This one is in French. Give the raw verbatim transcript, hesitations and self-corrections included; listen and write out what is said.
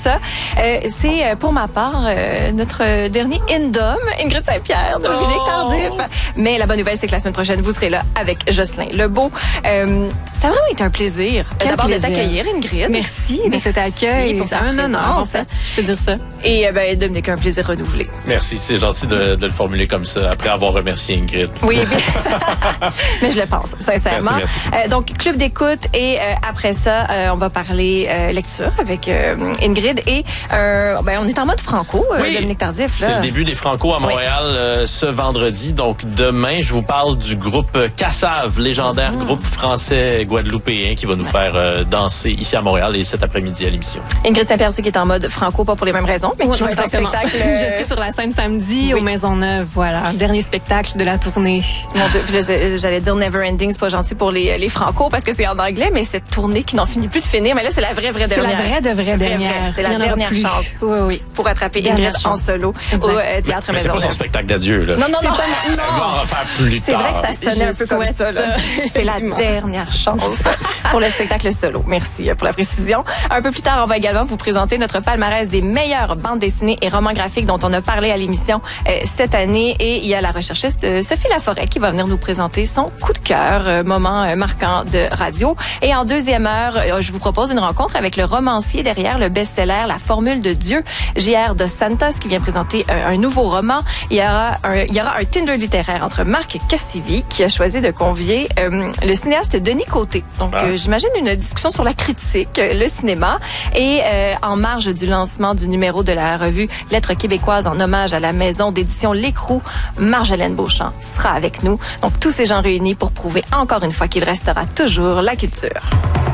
ça. Euh, c'est pour ma part euh, notre dernier Indom, Ingrid Saint-Pierre, Dominique oh. Tardif. Mais la bonne nouvelle, c'est que la semaine prochaine, vous serez là avec Jocelyn Lebeau. Euh, ça a vraiment été un plaisir. Quel D'abord plaisir. de t'accueillir, Ingrid. Merci, de cet accueil. Pour ta un honneur, en fait. Je peux dire ça. Et ben, Dominique, un plaisir renouvelé. Merci, c'est gentil de, de le formuler comme ça, après avoir remercié Ingrid. Oui, mais, mais je le pense, sincèrement. Merci, merci. Euh, donc, club d'écoute et euh, après ça, euh, on va parler euh, lecture avec euh, Ingrid et euh, ben, on est en mode franco, euh, oui, Dominique Tardif. Là. C'est le début des Franco à Montréal oui. euh, ce vendredi. Donc, demain, je vous parle du groupe Cassave, légendaire mmh. groupe français guadeloupéen qui va nous faire euh, danser ici à Montréal et cet après-midi à l'émission. Ingrid Saint-Pierre aussi qui est en mode franco, pas pour les mêmes raisons, mais qui va être en spectacle. Euh... Je serai sur la scène samedi oui. au Maisonneuve, voilà. Dernier spectacle de la tournée. Mon Dieu, puis là, j'allais dire Never Ending, c'est pas gentil pour les, les franco parce que c'est en anglais, mais cette tournée qui n'en finit plus de finir, mais là, c'est la vraie, vraie dernière. C'est la vraie de vraie dernière. C'est la dernière chance. Oui, oui. Pour attraper dernière Ingrid chance. en solo exact. Au euh, Théâtre Maisonneuve. Mais c'est pas son spectacle d'adieu, là. Non, non, non. Elle va en refaire plus c'est tard. C'est vrai que ça sonnait Je un peu comme ça, là. C'est la dernière chance pour le spectacle solo. Merci pour la précision. Un peu plus tard, on va également vous présenter notre palmarès des meilleures bandes dessinées et romans graphiques dont on a parlé à l'émission euh, cette année. Et il y a la recherchiste euh, Sophie Laforêt qui va venir nous présenter son coup de cœur, euh, moment euh, marquant de radio. Et en deuxième heure, euh, je vous propose une rencontre avec le romancier derrière le best-seller La Formule de Dieu, J R dos Santos, qui vient présenter euh, un nouveau roman. Il y aura un, il y aura un Tinder littéraire entre Marc Cassivi, qui a choisi de convier euh, le cinéaste Denis Côté. Donc, ah. euh, j'imagine une discussion sur la critique, le cinéma. Et euh, en marge du lancement du numéro de la revue Lettres québécoises en hommage à la maison d'édition L'Écrou, Marjolaine Beauchamp sera avec nous. Donc, tous ces gens réunis pour prouver encore une fois qu'il restera toujours la culture.